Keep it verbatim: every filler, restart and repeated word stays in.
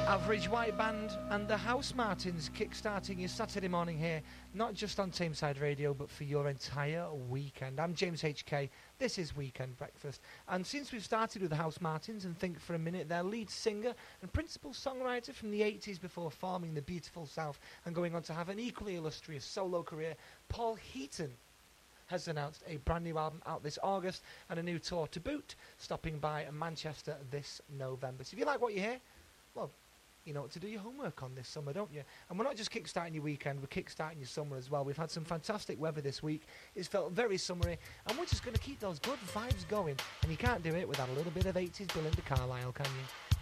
Average White Band and the Housemartins kick-starting your Saturday morning here, not just on Tameside Radio, but for your entire weekend. I'm James H K, this is Weekend Breakfast, and since we've started with the Housemartins and Think for a Minute, their lead singer and principal songwriter from the eighties before forming the Beautiful South and going on to have an equally illustrious solo career, Paul Heaton, has announced a brand new album out this August and a new tour to boot, stopping by Manchester this November. So if you like what you hear, well, you know what to do your homework on this summer, don't you? And we're not just kickstarting your weekend, we're kickstarting your summer as well. We've had some fantastic weather this week. It's felt very summery, and we're just going to keep those good vibes going. And you can't do it without a little bit of eighties Belinda Carlisle, can you?